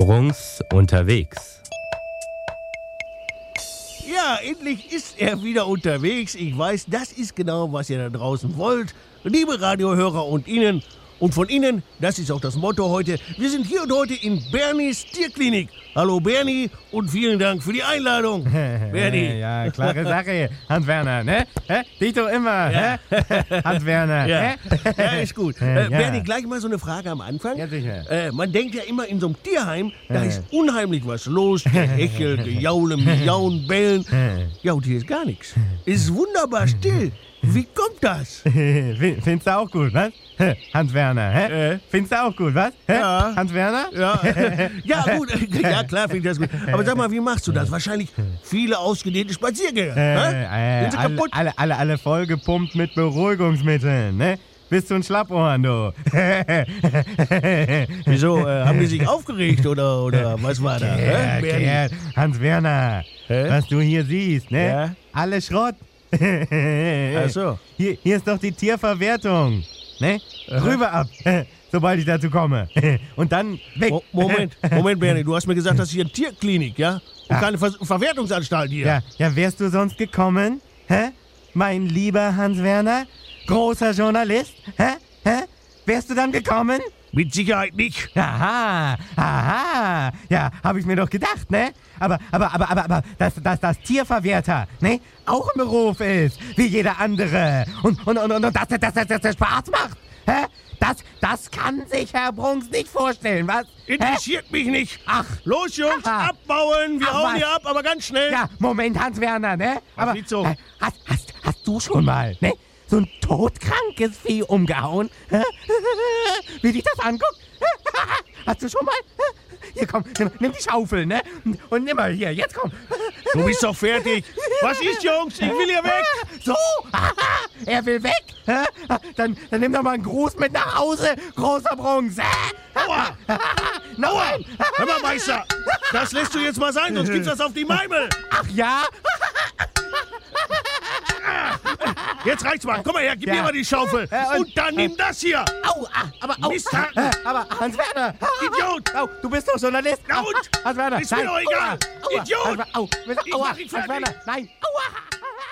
Bruns unterwegs. Ja, endlich ist er wieder unterwegs. Ich weiß, das ist genau, was ihr da draußen wollt. Liebe Radiohörer und Ihnen. Und von Ihnen, das ist auch das Motto heute. Wir sind hier und heute in Bernies Tierklinik. Hallo Bernie und vielen Dank für die Einladung. Bernie. Ja, klare Sache, Hans-Werner, ne? Dich doch immer, Ja. Hans-Werner, Ja. ne? Ja, ist gut. Ja. Bernie, gleich mal so eine Frage am Anfang. Ja, sicher. Man denkt ja immer in so einem Tierheim, da ist unheimlich was los. Gehechel, Gejaule, Miauen, Bellen. Ja, und hier ist gar nichts. Es ist wunderbar still. Wie kommt das? Findest du auch gut, was? Hans-Werner, hä? Findest du auch gut, was? Ja. Hans-Werner? Ja, ja gut, ja klar finde ich das gut. Aber sag mal, wie machst du das? Wahrscheinlich viele ausgedehnte Spaziergänger. Sind sie kaputt? Alle vollgepumpt mit Beruhigungsmitteln, ne? Bist du ein Schlappohren, du? Wieso, haben die sich aufgeregt oder was war da? Ja, Hans-Werner, was du hier siehst, ne? Ja. Alle Schrott. Ach so. Hier ist doch die Tierverwertung, ne? Rüber ab, sobald ich dazu komme. Und dann weg. Moment, Bernie, du hast mir gesagt, das ist hier eine Tierklinik, ja? Und keine Verwertungsanstalt hier. Ja, wärst du sonst gekommen? Hä? Mein lieber Hans-Werner? Großer Journalist? Hä? Wärst du dann gekommen? Mit Sicherheit nicht. Aha. Ja, hab ich mir doch gedacht, ne? Aber, dass das Tierverwerter, ne? Auch im Beruf ist, wie jeder andere. Und dass das Spaß macht, hä? Das kann sich Herr Brunks nicht vorstellen, was? Interessiert mich nicht. Ach. Los, Jungs, Aha. abbauen. Wir hauen was? hier ab, aber ganz schnell. Ja, Moment, Hans-Werner, ne? Was liegt so? Hast du schon mal, ne? So ein todkrankes Vieh umgehauen? Hä? Wie dich das anguckt? Hast du schon mal? Hier, komm, nimm die Schaufel, ne? Und nimm mal hier, jetzt komm. Du bist doch fertig. Was ist, Jungs? Ich will hier weg. So, er will weg. Hä? Dann nimm doch mal einen Gruß mit nach Hause, großer Brunks. Aua. Nein. Hör mal, Meister. Das lässt du jetzt mal sein, sonst gibt's das auf die Meimel. Ach ja? Jetzt reicht's mal. Komm mal her, gib Ja. mir mal die Schaufel. Und dann nimm das hier. Au, aber Misthaken. aber Ah. Hans-Werner. Idiot. Au, du bist doch Journalist. Na und? Hans-Werner. Ist mir nein. doch egal. Aua, Idiot. Hans-Werner, au, Ich aua, mach dich fertig. Hans-Werner, nein. Aua.